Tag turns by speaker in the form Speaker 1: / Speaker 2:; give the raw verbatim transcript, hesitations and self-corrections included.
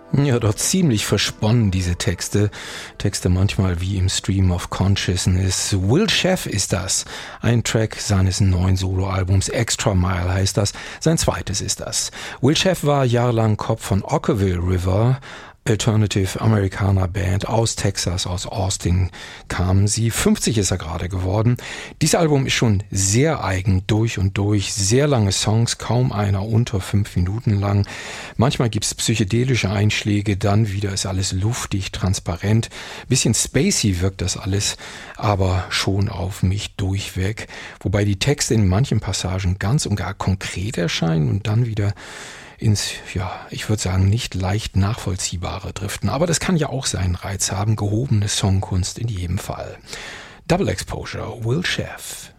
Speaker 1: Ja, doch ziemlich versponnen, diese Texte. Texte manchmal wie im Stream of Consciousness. Will Sheff ist das. Ein Track seines neuen Soloalbums. Extra Mile heißt das. Sein zweites ist das. Will Sheff war jahrelang Kopf von Ockerville River, Alternative Americana Band aus Texas, aus Austin kamen sie. fünfzig ist er gerade geworden. Dieses Album ist schon sehr eigen, durch und durch. Sehr lange Songs, kaum einer unter fünf Minuten lang. Manchmal gibt's psychedelische Einschläge, dann wieder ist alles luftig, transparent. Bisschen spacey wirkt das alles, aber schon auf mich durchweg. Wobei die Texte in manchen Passagen ganz und gar konkret erscheinen und dann wieder ins, ja, ich würde sagen, nicht leicht nachvollziehbare driften. Aber das kann ja auch seinen Reiz haben. Gehobene Songkunst in jedem Fall. Double Exposure, Will Sheff.